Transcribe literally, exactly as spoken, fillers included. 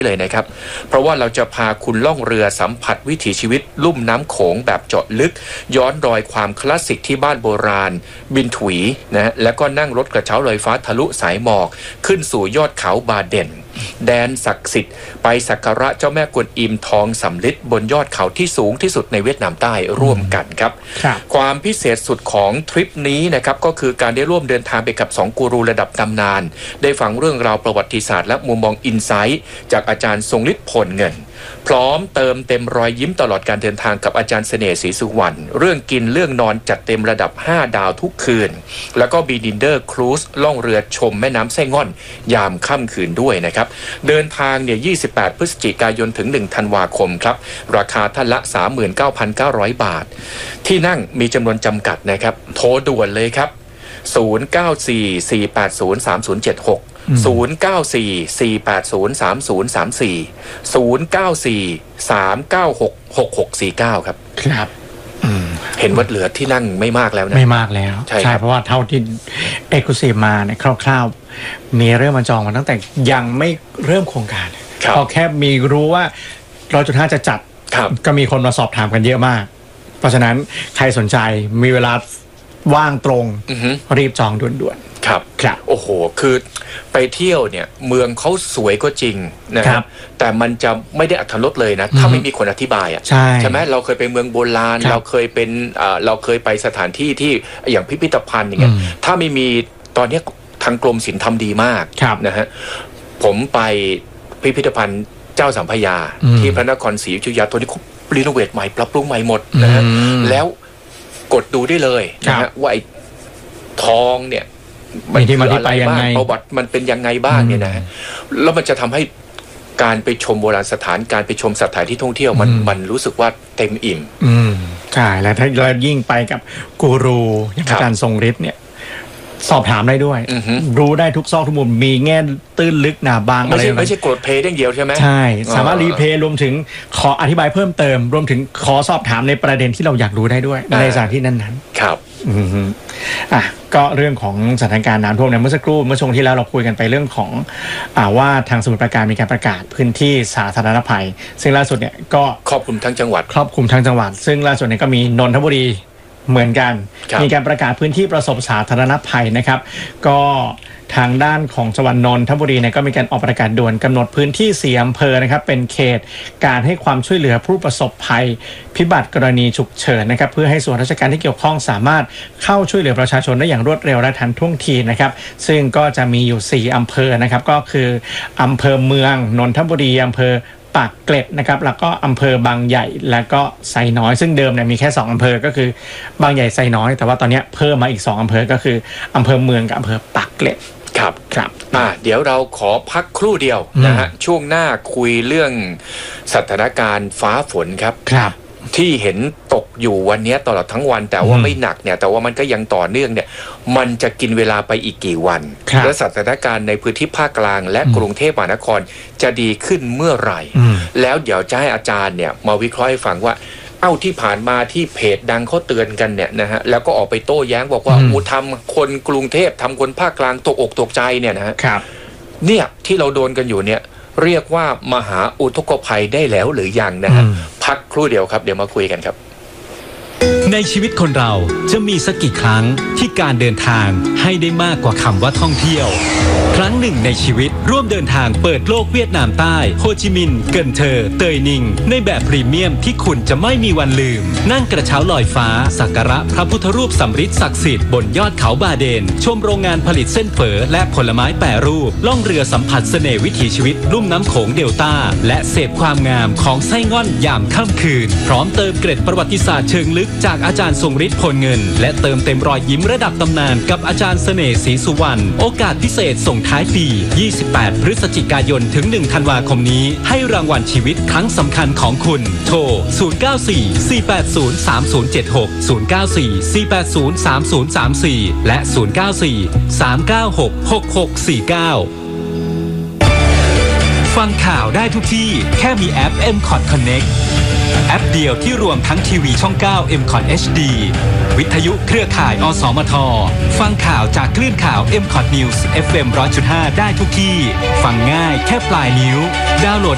เลยนะครับเพราะว่าเราจะพาคุณล่องเรือสัมผัสวิถีชีวิตลุ่มน้ำโขงแบบเจาะลึกย้อนรอยความคลาสสิกที่บ้านโบราณบินถุยนะแล้วก็นั่งรถกระเช้าลอยฟ้าทะลุสายหมอกขึ้นสู่ยอดเขาบาเด่นแดนศักดิ์สิทธิ์ไปสักการะเจ้าแม่กวนอิมทองสำริดบนยอดเขาที่สูงที่สุดในเวียดนามใต้ร่วมกันครับความพิเศษสุดของทริปนี้นะครับก็คือการได้ร่วมเดินทางไปกับสองกูรูระดับตำนานได้ฟังเรื่องราวประวัติศาสตร์และมุมมองอินไซต์จากอาจารย์ทรงฤทธิ์พลเงินพร้อมเติมเต็มรอยยิ้มตลอดการเดินทางกับอาจารย์เสน่ห์ศรีสุวรรณเรื่องกินเรื่องนอนจัดเต็มระดับห้าดาวทุกคืนแล้วก็บีดินเดอร์ครูซล่องเรือชมแม่น้ำไส้ง่อนยามค่ำคืนด้วยนะครับเดินทางเนี่ยยี่สิบแปดพฤศจิกายนถึงหนึ่งธันวาคมครับราคาท่านละ สามหมื่นเก้าพันเก้าร้อย บาทที่นั่งมีจำนวนจำกัดนะครับโทรด่วนเลยครับศูนย์ เก้า สี่ สี่ แปด ศูนย์ สาม ศูนย์ เจ็ด หกศูนย์ เก้า สี่ สี่ แปด ศูนย์ สาม ศูนย์ สาม สี่ ศูนย์ เก้า สี่ สาม เก้า หก หก หก สี่ เก้าครับครับเห็นว่าเหลือที่นั่งไม่มากแล้วนะไม่มากแล้วใช่เพราะว่าเท่าที่เอกลุศิมาเนี่ยคร่าวๆมีเริ่มมาจองมาตั้งแต่ยังไม่เริ่มโครงการพอแค่มีรู้ว่า หนึ่งร้อยจุดห้า จะจัดก็มีคนมาสอบถามกันเยอะมากเพราะฉะนั้นใครสนใจมีเวลาว่างตรงรีบจองด่วนๆครับครับโอ้โหคือไปเที่ยวเนี่ยเมืองเขาสวยก็จริงนะครับแต่มันจะไม่ได้อรรถรสเลยนะถ้าไม่มีคนอธิบายอ่ะใช่ใช่ไหมเราเคยไปเมืองโบราณเราเคยเป็นเราเคยไปสถานที่ที่อย่างพิพิธภัณฑ์อย่างเงี้ยถ้าไม่มีตอนนี้ทางกรมศิลป์ทำดีมากนะฮะผมไปพิพิธภัณฑ์เจ้าสัมพยาที่พระนครศรีอยุธยาตัวนี้เขารีโนเวทใหม่ปรับปรุงใหม่หมดนะฮะแล้วกดดูได้เลยนะฮะว่าไอ้ทองเนี่ยมันที่มาที่ไปยังไงประวัติมันเป็นยังไงบ้างเนี่ยนะแล้วมันจะทำให้การไปชมโบราณสถานการไปชมสถานที่ท่องเที่ยวมันมันรู้สึกว่าเต็มอิ่มอืมใช่แล้วถ้าเรายิ่งไปกับกูรูอย่างอาจารย์ทรงฤทธิ์เนี่ยสอบถามได้ด้วยรู้ได้ทุกซอกทุกมุมมีแง่ตื้นลึกหนาบางอะไรไม่ใช่ไม่ใช่กดเพลย์อย่างเดียวใช่ไหมใช่สามารถรีเพลย์รวมถึงขออธิบายเพิ่มเติมรวมถึงขอสอบถามในประเด็นที่เราอยากรู้ได้ด้วยในสถานที่นั้นๆครับอืมอ่ะก็เรื่องของสถานการณ์น้ำท่วมเนี่ยเมื่อสักครู่เมื่อช่วงที่แล้วเราคุยกันไปเรื่องของอ่าว่าทางสมุทรปราการมีการประกาศพื้นที่สาธารณภัยซึ่งล่าสุดเนี่ยก็ครอบคลุมทั้งจังหวัดครอบคลุมทั้งจังหวัดซึ่งล่าสุดเนี่ยก็มีนนทบุรีเหมือนกันมีการประกาศพื้นที่ประสบสาธารณภัยนะครับก็ทางด้านของจังหวัดนนทบุรีเนี่ยก็มีการออกประกาศด่วนกำหนดพื้นที่สี่อำเภอนะครับเป็นเขตการให้ความช่วยเหลือผู้ประสบภัยพิบัติกรณีฉุกเฉินนะครับเพื่อให้ส่วนราชการที่เกี่ยวข้องสามารถเข้าช่วยเหลือประชาชนได้อย่างรวดเร็วและทันท่วงทีนะครับซึ่งก็จะมีอยู่สี่อำเภอนะครับก็คืออำเภอเมืองนนทบุรีอำเภอปากเกร็ดนะครับแล้วก็อำเภอบางใหญ่แล้วก็ไซน้อยซึ่งเดิมเนี่ยมีแค่สองอำเภอก็คือบางใหญ่ไซน้อยแต่ว่าตอนนี้เพิ่มมาอีกสองอำเภอก็คืออำเภอเมืองกับอำเภอปากเกร็ดครับครับอ่าเดี๋ยวเราขอพักครู่เดียวนะฮะช่วงหน้าคุยเรื่องสถานการณ์ฟ้าฝนครับครับที่เห็นตกอยู่วันนี้ตลอดทั้งวันแต่ว่าไม่หนักเนี่ยแต่ว่ามันก็ยังต่อเนื่องเนี่ยมันจะกินเวลาไปอีกกี่วันและสถานการณ์ในพื้นที่ภาคกลางและกรุงเทพมหานครจะดีขึ้นเมื่อไหร่แล้วเดี๋ยวจะให้อาจารย์เนี่ยมาวิเคราะห์ให้ฟังว่าเอ้าที่ผ่านมาที่เพจดังเขาเตือนกันเนี่ยนะฮะแล้วก็ออกไปโต้แย้งบอกว่าอูทำคนกรุงเทพทำคนภาคกลางตกอกตกใจเนี่ยนะฮะเนี่ยที่เราโดนกันอยู่เนี่ยเรียกว่ามหาอุทกภัยได้แล้วหรือยังนะฮะพักครู่เดียวครับเดี๋ยวมาคุยกันครับในชีวิตคนเราจะมีสักกี่ครั้งที่การเดินทางให้ได้มากกว่าคำว่าท่องเที่ยวครั้งหนึ่งในชีวิตร่วมเดินทางเปิดโลกเวียดนามใต้โฮจิมินห์เกินเทอเตยนิงในแบบพรีเมียมที่คุณจะไม่มีวันลืมนั่งกระเช้าลอยฟ้าสักการะพระพุทธรูปสำริดศักดิ์สิทธิ์บนยอดเขาบาเดนชมโรงงานผลิตเส้นเฝอและผลไม้แปรรูปล่องเรือสัมผัสเสน่ห์วิถีชีวิตลุ่มน้ำโขงเดลต้าและเสพความงามของไส้ง่อนยามค่ำคืนพร้อมเติมเกร็ดประวัติศาสตร์เชิงลึกจากอาจารย์ทรงฤทธิ์พลเงินและเติมเต็มรอยยิ้มระดับตำนานกับอาจารย์เสน่ห์ศรีสุวรรณโอกาสพิเศษส่งท้ายปียี่สิบแปดพฤศจิกายนถึงหนึ่งธันวาคมนี้ให้รางวัลชีวิตครั้งสำคัญของคุณโทรศูนย์ เก้า สี่ สี่ แปด ศูนย์ สาม ศูนย์ เจ็ด หก ศูนย์ เก้า สี่ สี่ แปด ศูนย์ สาม ศูนย์ สาม สี่และศูนย์ เก้า สี่ สาม เก้า หก หก หก สี่ เก้าฟังข่าวได้ทุกที่แค่มีแอป เอ็ม คอท Connect แอปเดียวที่รวมทั้งทีวีช่องเก้า เอ็ม คอท เอช ดี วิทยุเครือข่าย อสมท ฟังข่าวจากคลื่นข่าว เอ็ม คอท News เอฟ เอ็ม หนึ่งร้อยจุดห้า ได้ทุกที่ฟังง่ายแค่ปลายนิ้วดาวน์โหลด